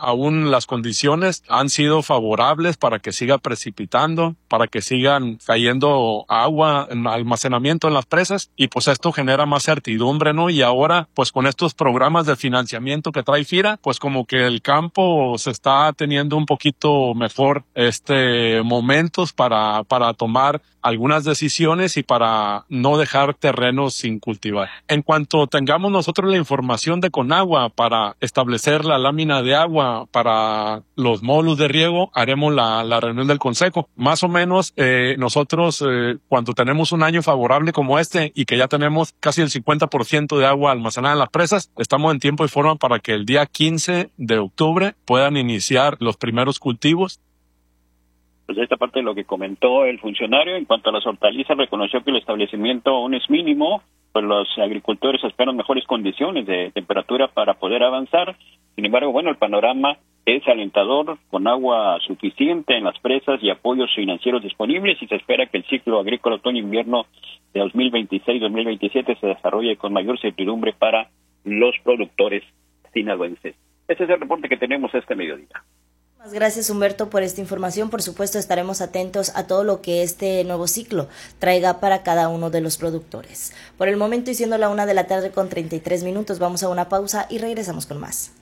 aún las condiciones han sido favorables para que siga precipitando, para que sigan cayendo agua en almacenamiento en las presas, y pues esto genera más certidumbre, ¿no? Y ahora, pues con estos programas de financiamiento que trae FIRA, pues como que el campo se está teniendo un poquito mejor momentos para tomar algunas decisiones y para no dejar terrenos sin cultivar. En cuanto tengamos nosotros la información de Conagua para establecer la lámina de agua para los módulos de riego, haremos la reunión del consejo. Más o menos nosotros cuando tenemos un año favorable como este y que ya tenemos casi el 50% de agua almacenada en las presas, estamos en tiempo y forma para que el día 15 de octubre puedan iniciar los primeros cultivos. Pues esta parte de lo que comentó el funcionario, en cuanto a las hortalizas, reconoció que el establecimiento aún es mínimo, pues los agricultores esperan mejores condiciones de temperatura para poder avanzar. Sin embargo, bueno, el panorama es alentador, con agua suficiente en las presas y apoyos financieros disponibles, y se espera que el ciclo agrícola otoño-invierno de 2026-2027 se desarrolle con mayor certidumbre para los productores sinaloenses. Ese es el reporte que tenemos este mediodía. Gracias, Humberto, por esta información. Por supuesto, estaremos atentos a todo lo que este nuevo ciclo traiga para cada uno de los productores. Por el momento, y siendo la 1:33 p.m, vamos a una pausa y regresamos con más.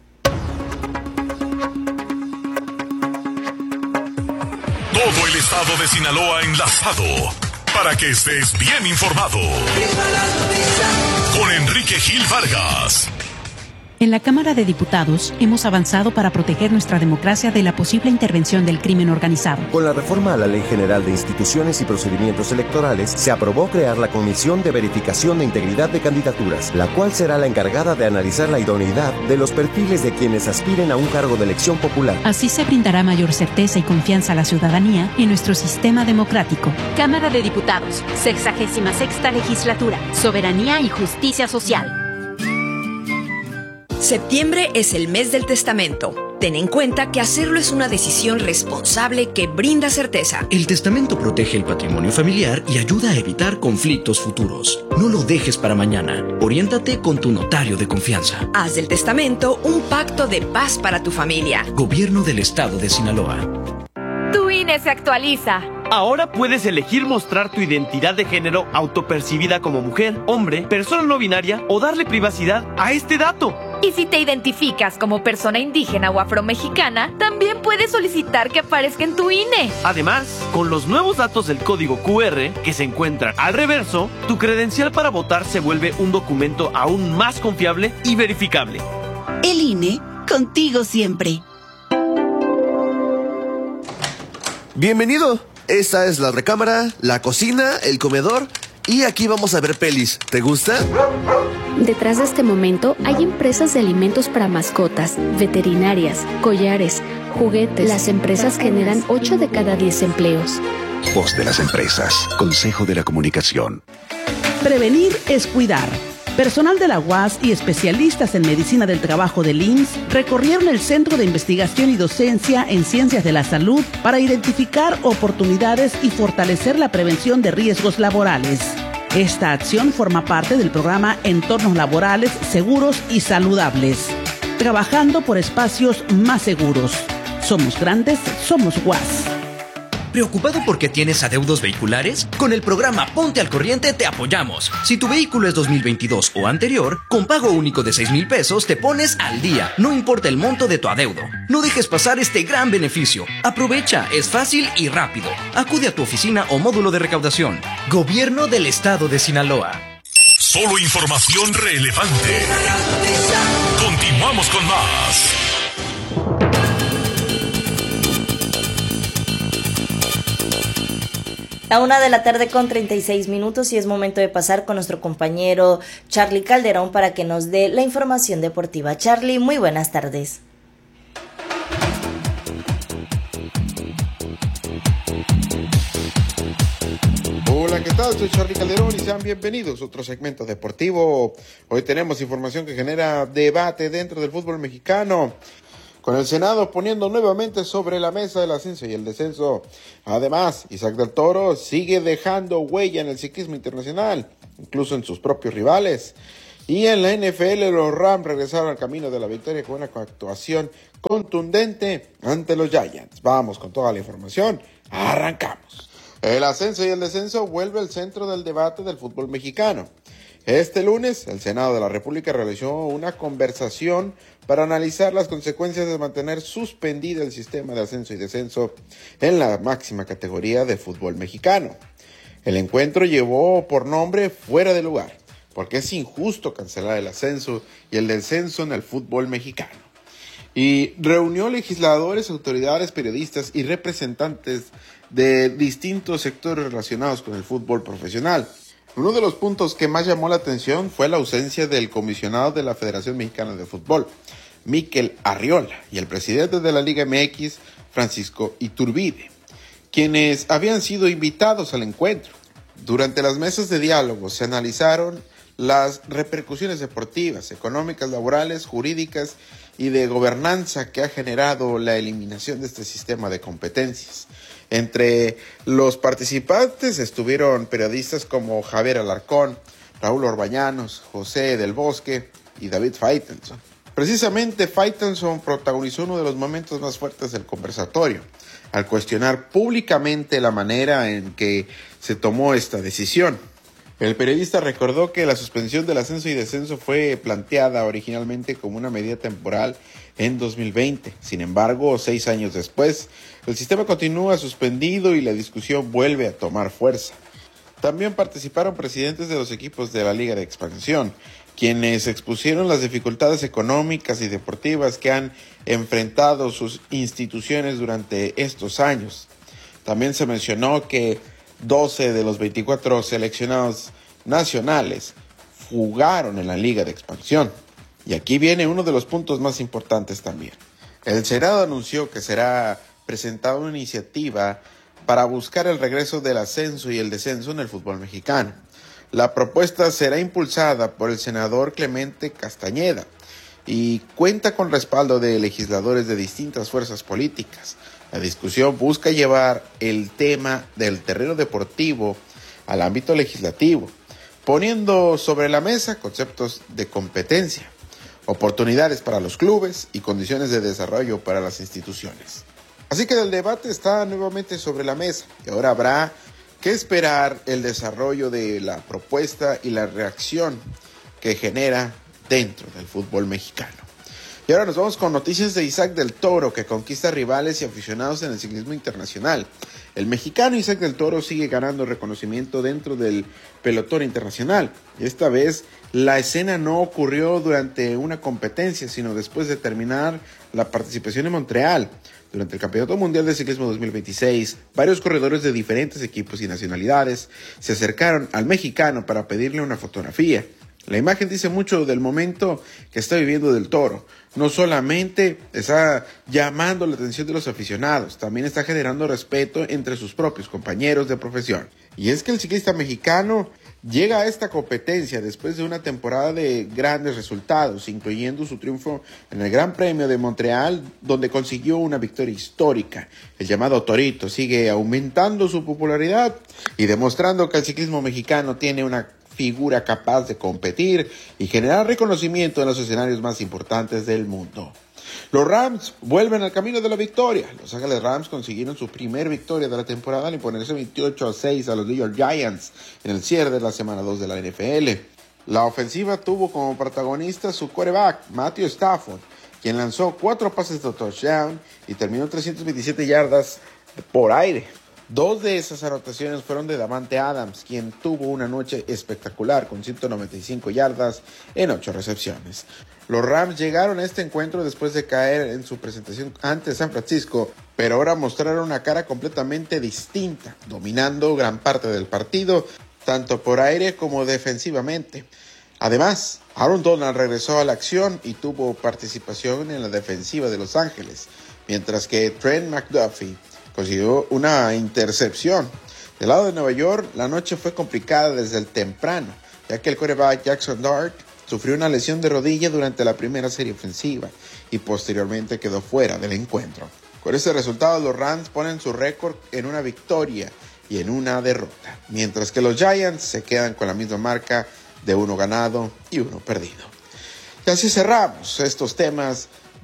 Todo el estado de Sinaloa enlazado para que estés bien informado. Con Enrique Gil Vargas. En la Cámara de Diputados hemos avanzado para proteger nuestra democracia de la posible intervención del crimen organizado. Con la reforma a la Ley General de Instituciones y Procedimientos Electorales, se aprobó crear la Comisión de Verificación de Integridad de Candidaturas, la cual será la encargada de analizar la idoneidad de los perfiles de quienes aspiren a un cargo de elección popular. Así se brindará mayor certeza y confianza a la ciudadanía en nuestro sistema democrático. Cámara de Diputados, 66ª Legislatura, Soberanía y Justicia Social. Septiembre es el mes del testamento. Ten en cuenta que hacerlo es una decisión responsable que brinda certeza. El testamento protege el patrimonio familiar y ayuda a evitar conflictos futuros. No lo dejes para mañana. Oriéntate con tu notario de confianza. Haz del testamento un pacto de paz para tu familia. Gobierno del Estado de Sinaloa. Tu INE se actualiza. Ahora puedes elegir mostrar tu identidad de género autopercibida como mujer, hombre, persona no binaria o darle privacidad a este dato. Y si te identificas como persona indígena o afromexicana, también puedes solicitar que aparezca en tu INE. Además, con los nuevos datos del código QR que se encuentran al reverso, tu credencial para votar se vuelve un documento aún más confiable y verificable. El INE, contigo siempre. Bienvenido. Esta es la recámara, la cocina, el comedor y aquí vamos a ver pelis. ¿Te gusta? Detrás de este momento hay empresas de alimentos para mascotas, veterinarias, collares, juguetes. Las empresas generan 8 de cada 10 empleos. Voz de las empresas. Consejo de la Comunicación. Prevenir es cuidar. Personal de la UAS y especialistas en medicina del trabajo del IMSS recorrieron el Centro de Investigación y Docencia en Ciencias de la Salud para identificar oportunidades y fortalecer la prevención de riesgos laborales. Esta acción forma parte del programa Entornos Laborales Seguros y Saludables, trabajando por espacios más seguros. Somos grandes, somos UAS. ¿Preocupado porque tienes adeudos vehiculares? Con el programa Ponte al Corriente te apoyamos. Si tu vehículo es 2022 o anterior, con pago único de 6,000 pesos te pones al día, no importa el monto de tu adeudo. No dejes pasar este gran beneficio. Aprovecha, es fácil y rápido. Acude a tu oficina o módulo de recaudación. Gobierno del Estado de Sinaloa. Solo información relevante. Continuamos con más. A 1:36 p.m. y es momento de pasar con nuestro compañero Charlie Calderón para que nos dé la información deportiva. Charlie, muy buenas tardes. Hola, ¿qué tal? Soy Charlie Calderón y sean bienvenidos a otro segmento deportivo. Hoy tenemos información que genera debate dentro del fútbol mexicano, con el Senado poniendo nuevamente sobre la mesa el ascenso y el descenso. Además, Isaac del Toro sigue dejando huella en el ciclismo internacional, incluso en sus propios rivales. Y en la NFL, los Rams regresaron al camino de la victoria con una actuación contundente ante los Giants. Vamos con toda la información. Arrancamos. El ascenso y el descenso vuelve al centro del debate del fútbol mexicano. Este lunes, el Senado de la República realizó una conversación para analizar las consecuencias de mantener suspendido el sistema de ascenso y descenso en la máxima categoría de fútbol mexicano. El encuentro llevó por nombre Fuera de Lugar, porque es injusto cancelar el ascenso y el descenso en el fútbol mexicano. Y reunió legisladores, autoridades, periodistas y representantes de distintos sectores relacionados con el fútbol profesional. Uno de los puntos que más llamó la atención fue la ausencia del comisionado de la Federación Mexicana de Fútbol, Mikel Arriola, y el presidente de la Liga MX, Francisco Iturbide, quienes habían sido invitados al encuentro. Durante las mesas de diálogo se analizaron las repercusiones deportivas, económicas, laborales, jurídicas y de gobernanza que ha generado la eliminación de este sistema de competencias. Entre los participantes estuvieron periodistas como Javier Alarcón, Raúl Orbañanos, José del Bosque y David Faitelson. Precisamente Faitelson protagonizó uno de los momentos más fuertes del conversatorio, al cuestionar públicamente la manera en que se tomó esta decisión. El periodista recordó que la suspensión del ascenso y descenso fue planteada originalmente como una medida temporal en 2020. Sin embargo, 6 años después, el sistema continúa suspendido y la discusión vuelve a tomar fuerza. También participaron presidentes de los equipos de la Liga de Expansión, quienes expusieron las dificultades económicas y deportivas que han enfrentado sus instituciones durante estos años. También se mencionó que 12 de los 24 seleccionados nacionales jugaron en la Liga de Expansión. Y aquí viene uno de los puntos más importantes también. El Senado anunció que será presentada una iniciativa para buscar el regreso del ascenso y el descenso en el fútbol mexicano. La propuesta será impulsada por el senador Clemente Castañeda y cuenta con respaldo de legisladores de distintas fuerzas políticas. La discusión busca llevar el tema del terreno deportivo al ámbito legislativo, poniendo sobre la mesa conceptos de competencia, oportunidades para los clubes y condiciones de desarrollo para las instituciones. Así que el debate está nuevamente sobre la mesa y ahora habrá que esperar el desarrollo de la propuesta y la reacción que genera dentro del fútbol mexicano. Y ahora nos vamos con noticias de Isaac del Toro, que conquista rivales y aficionados en el ciclismo internacional. El mexicano Isaac del Toro sigue ganando reconocimiento dentro del pelotón internacional. Y esta vez la escena no ocurrió durante una competencia, sino después de terminar la participación en Montreal. Durante el Campeonato Mundial de Ciclismo 2026, varios corredores de diferentes equipos y nacionalidades se acercaron al mexicano para pedirle una fotografía. La imagen dice mucho del momento que está viviendo Del Toro. No solamente está llamando la atención de los aficionados, también está generando respeto entre sus propios compañeros de profesión. Y es que el ciclista mexicano llega a esta competencia después de una temporada de grandes resultados, incluyendo su triunfo en el Gran Premio de Montreal, donde consiguió una victoria histórica. El llamado Torito sigue aumentando su popularidad y demostrando que el ciclismo mexicano tiene una figura capaz de competir y generar reconocimiento en los escenarios más importantes del mundo. Los Rams vuelven al camino de la victoria. Los Ángeles Rams consiguieron su primer victoria de la temporada al imponerse 28-6 a los New York Giants en el cierre de la semana 2 de la NFL. La ofensiva tuvo como protagonista su quarterback, Matthew Stafford, quien lanzó 4 pases de touchdown y terminó 327 yardas por aire. 2 de esas anotaciones fueron de Davante Adams, quien tuvo una noche espectacular con 195 yardas en 8 recepciones. Los Rams llegaron a este encuentro después de caer en su presentación ante San Francisco, pero ahora mostraron una cara completamente distinta, dominando gran parte del partido, tanto por aire como defensivamente. Además, Aaron Donald regresó a la acción y tuvo participación en la defensiva de Los Ángeles, mientras que Trent McDuffie consiguió una intercepción. Del lado de Nueva York, la noche fue complicada desde el temprano, ya que el quarterback Jackson Dart sufrió una lesión de rodilla durante la primera serie ofensiva y posteriormente quedó fuera del encuentro. Con este resultado, los Rams ponen su récord en una victoria y en una derrota, mientras que los Giants se quedan con la misma marca de 1 ganado y 1 perdido. Y así cerramos estos temas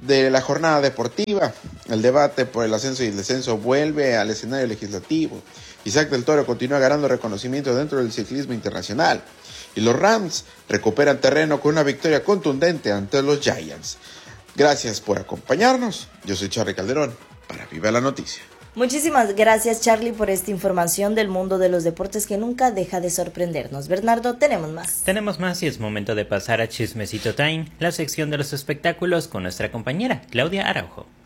de la jornada deportiva. El debate por el ascenso y el descenso vuelve al escenario legislativo. Isaac del Toro continúa ganando reconocimiento dentro del ciclismo internacional. Y los Rams recuperan terreno con una victoria contundente ante los Giants. Gracias por acompañarnos. Yo soy Charly Calderón para Viva la Noticia. Muchísimas gracias, Charly, por esta información del mundo de los deportes que nunca deja de sorprendernos. Bernardo, tenemos más. Tenemos más y es momento de pasar a Chismecito Time, la sección de los espectáculos con nuestra compañera Claudia Araujo.